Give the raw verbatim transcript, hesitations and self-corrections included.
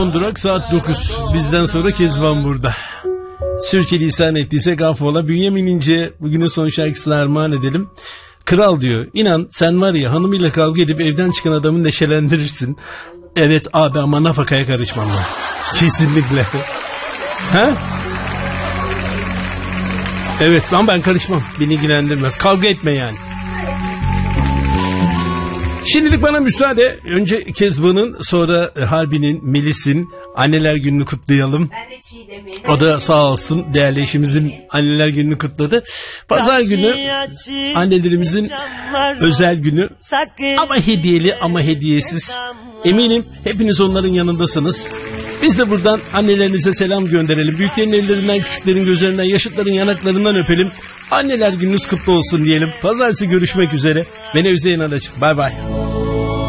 Durak saat dokuz. Bizden sonra Kezban burada. Sürçülisan ettiysek affola. Bünyamin İnce bugünün son şarkısını armağan edelim. Kral diyor, inan sen var ya hanımıyla kavga edip evden çıkan adamı neşelendirirsin. Evet abi ama nafakaya karışmam ben. Kesinlikle. Ha? Evet ama ben karışmam. Beni ilgilendirmez. Kavga etme yani. Şimdilik bana müsaade. Önce Kezban'ın, sonra Harbi'nin, Melis'in anneler gününü kutlayalım. O da sağ olsun değerli eşimizin anneler gününü kutladı. Pazar günü annelerimizin özel günü. Ama hediyeli ama hediyesiz. Eminim hepiniz onların yanındasınız. Biz de buradan annelerinize selam gönderelim. Büyüklerin ellerinden, küçüklerin gözlerinden, yaşıtların yanaklarından öpelim. Anneler gününüz kutlu olsun diyelim. Pazartesi görüşmek üzere. Ben Özdeğin Anacığım. Bay bay.